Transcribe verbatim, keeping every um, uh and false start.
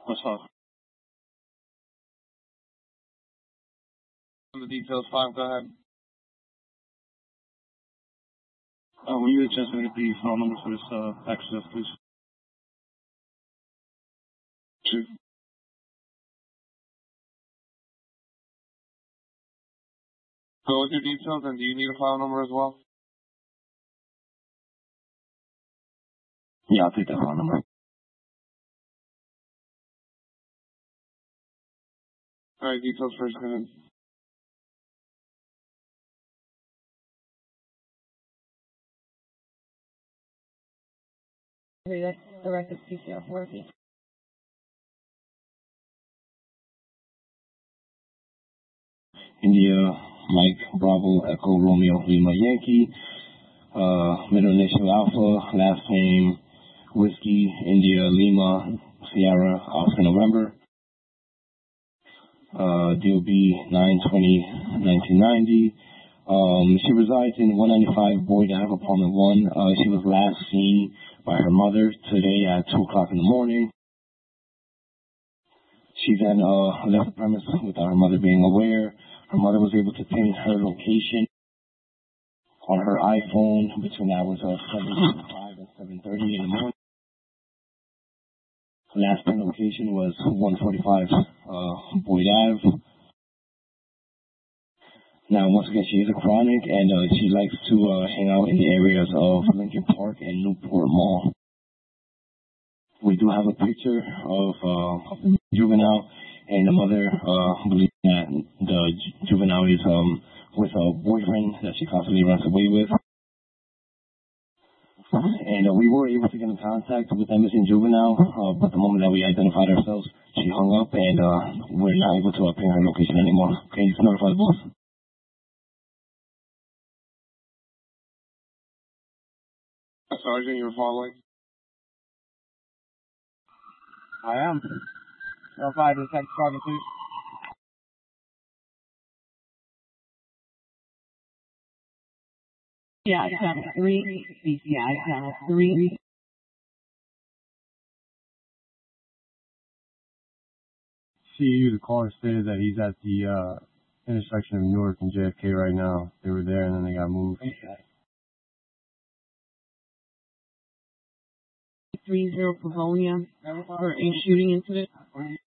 What's up? The details, five, go ahead. Uh, will you just make the phone number for this uh, access, please? Two. Go with your details, and do you need a file number as well? Yeah, I'll take that file number. All right, details first, go ahead. That's directed P C F working. India, Mike, Bravo, Echo, Romeo, Lima, Yankee, uh, middle initial Alpha, last name, Whiskey, India, Lima, Sierra, Oscar, November, uh, D O B nine twenty nineteen ninety. Um, she resides in one ninety-five Boyd Ave, apartment one. Uh, she was last seen by her mother today at two o'clock in the morning. She then, uh, left the premise without her mother being aware. Her mother was able to pin her location on her iPhone between the hours of seven forty-five and seven thirty in the morning. Last pin location was one forty-five uh, Boyd Ave. Now, once again, she is a chronic, and uh, she likes to uh, hang out in the areas of Lincoln Park and Newport Mall. We do have a picture of uh, a juvenile, and the mother uh, believes that the juvenile is um, with a boyfriend that she constantly runs away with. And uh, we were able to get in contact with that missing juvenile, uh, but the moment that we identified ourselves, she hung up, and uh, we're not able to obtain her location anymore. Can you notify the boss? Sergeant, you're following? I am. Notify the text sergeant, please. Yeah, channel three, B C I channel three. C U, the caller stated that he's at the uh, intersection of Newark and J F K right now. They were there and then they got moved. Three zero Pavonia for a shooting incident.